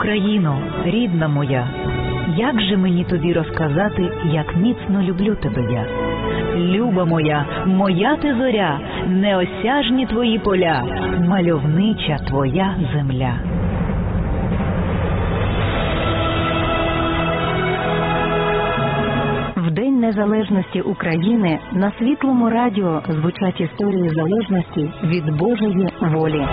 Україно, рідна моя, як же мені тобі розказати, як міцно люблю тебе я? Люба моя, моя ти зоря, неосяжні твої поля, мальовнича твоя земля. В День Незалежності України на Світлому радіо звучать історії залежності від Божої волі.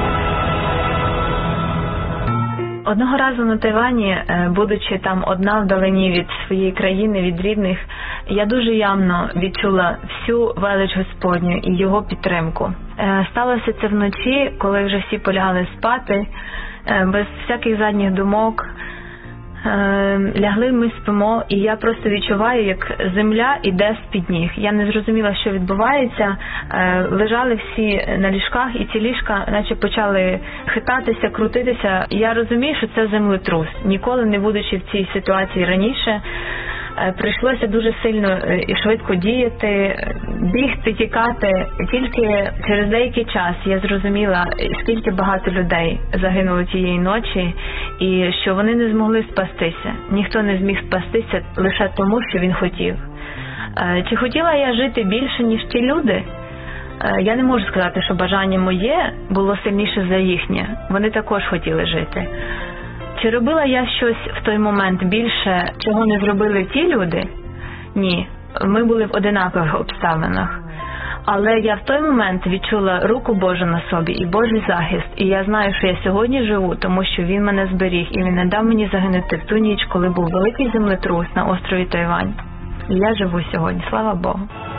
Одного разу на Тайвані, будучи там одна вдалині від своєї країни, від рідних, я дуже явно відчула всю велич Господню і Його підтримку. Сталося це вночі, коли вже всі полягали спати, без всяких задніх думок. Лягли, ми спимо, і я просто відчуваю, як земля іде з-під ніг. Я не зрозуміла, що відбувається. Лежали всі на ліжках, і ці ліжка наче почали хитатися, крутитися. Я розумію, що це землетрус. Ніколи не будучи в цій ситуації раніше, прийшлося дуже сильно і швидко діяти, бігти, тікати. Тільки через деякий час я зрозуміла, скільки багато людей загинуло тієї ночі, і що вони не змогли спастися. Ніхто не зміг спастися лише тому, що він хотів. Чи хотіла я жити більше, ніж ті люди? Я не можу сказати, що бажання моє було сильніше за їхнє. Вони також хотіли жити. Чи робила я щось в той момент більше, чого не зробили ті люди? Ні. Ми були в одинакових обставинах. Але я в той момент відчула руку Божу на собі і Божий захист. І я знаю, що я сьогодні живу, тому що Він мене зберіг. І Він не дав мені загинути в ту ніч, коли був великий землетрус на острові Тайвань. І я живу сьогодні. Слава Богу.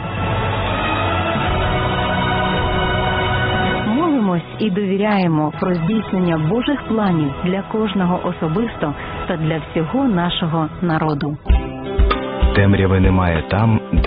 І довіряємо про здійснення Божих планів для кожного особисто та для всього нашого народу. Темряви немає там,